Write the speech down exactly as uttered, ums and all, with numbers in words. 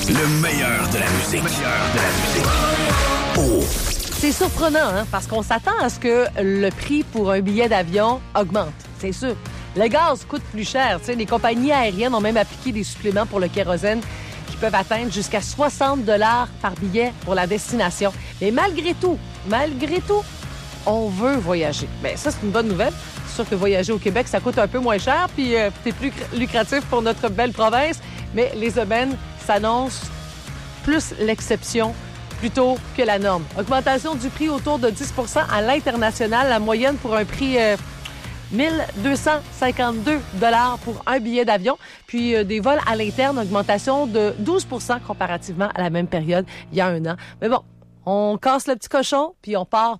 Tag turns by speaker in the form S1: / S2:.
S1: Le meilleur de la musique. Le meilleur de la musique. Oh.
S2: C'est surprenant, hein, parce qu'on s'attend à ce que le prix pour un billet d'avion augmente, c'est sûr. Le gaz coûte plus cher. Tu sais, les compagnies aériennes ont même appliqué des suppléments pour le kérosène qui peuvent atteindre jusqu'à soixante dollars par billet pour la destination. Mais malgré tout, malgré tout, on veut voyager. Bien, ça, c'est une bonne nouvelle. C'est sûr que voyager au Québec, ça coûte un peu moins cher, puis euh, c'est plus lucratif pour notre belle province. Mais les aubaines s'annoncent plus l'exception plutôt que la norme. Augmentation du prix autour de dix pour cent à l'international. La moyenne pour un prix euh, mille deux cent cinquante-deux dollars pour un billet d'avion. Puis euh, des vols à l'interne, augmentation de douze pour cent comparativement à la même période il y a un an. Mais bon, on casse le petit cochon, puis on part